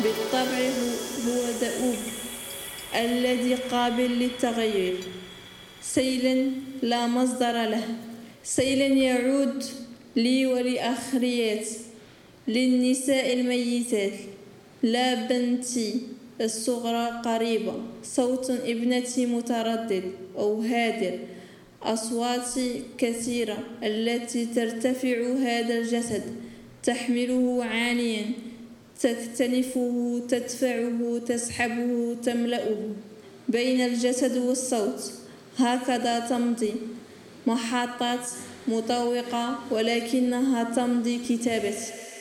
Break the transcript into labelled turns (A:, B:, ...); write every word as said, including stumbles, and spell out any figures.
A: بالطبع هو دؤوب الذي قابل للتغير، سيل لا مصدر له، سيل يعود لي ولأخريات، للنساء الميتات، لا بنتي الصغرى قريبة، صوت ابنتي متردد أو هادر، أصوات كثيرة التي ترتفع هذا الجسد، تحمله عانيا، تكتنفه، تدفعه، تسحبه، تملأه. بين الجسد والصوت هكذا تمضي محطات مطوقة، ولكنها تمضي كتابة.